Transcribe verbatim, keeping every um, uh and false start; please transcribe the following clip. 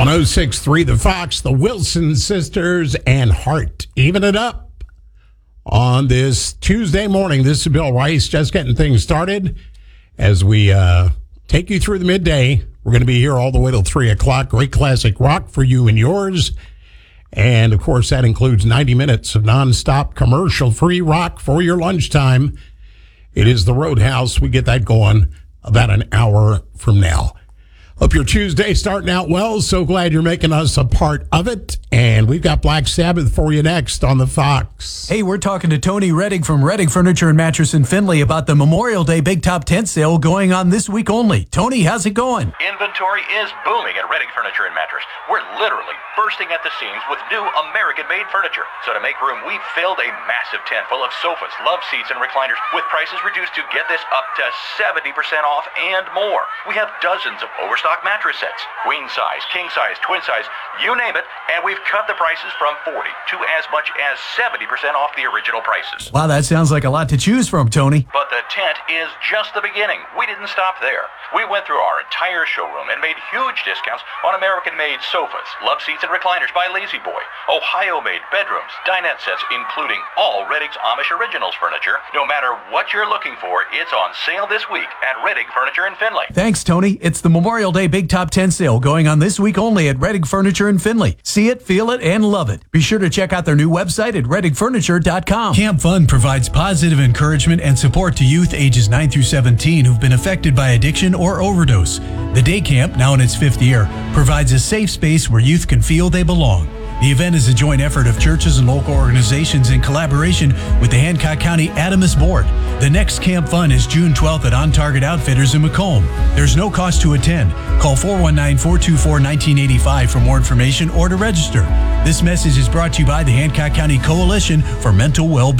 one oh six point three The Fox, the Wilson Sisters, and Heart. Even it up on this Tuesday morning. This is Bill Rice, just getting things started as we uh, take you through the midday. We're going to be here all the way till three o'clock. Great classic rock for you and yours. And, of course, that includes ninety minutes of nonstop commercial-free rock for your lunchtime. It is the Roadhouse. We get that going about an hour from now. Hope your Tuesday starting out well. So glad you're making us a part of it. And we've got Black Sabbath for you next on the Fox. Hey, we're talking to Tony Reddick from Reddick Furniture and Mattress in Findlay about the Memorial Day Big Top Tent Sale going on this week only. Tony, how's it going? Inventory is booming at Reddick Furniture and Mattress. We're literally bursting at the seams with new American-made furniture. So to make room, we've filled a massive tent full of sofas, love seats, and recliners with prices reduced to, get this, up to seventy percent off and more. We have dozens of overstock mattress sets, queen size, king size, twin size, you name it, and we've cut the prices from forty to as much as seventy percent off the original prices. Wow, that sounds like a lot to choose from, Tony. But the tent is just the beginning. We didn't stop there. We went through our entire showroom and made huge discounts on American-made sofas, love seats, and recliners by Lazy Boy, Ohio-made bedrooms, dinette sets, including all Reddick's Amish Originals furniture. No matter what you're looking for, it's on sale this week at Reddick Furniture in Findlay. Thanks, Tony. It's the Memorial Day Big Top Tent Sale going on this week only at Reddick Furniture in Findlay. See it, feel it, and love it. Be sure to check out their new website at reddick furniture dot com. Camp Fun provides positive encouragement and support to youth ages nine through seventeen who've been affected by addiction or overdose. The day camp, now in its fifth year, provides a safe space where youth can feel they belong. The event is a joint effort of churches and local organizations in collaboration with the Hancock County Adamus Board. The next Camp Fun is June twelfth at On Target Outfitters in Macomb. There's no cost to attend. Call four one nine, four two four, one nine eight five for more information or to register. This message is brought to you by the Hancock County Coalition for Mental Well-Being.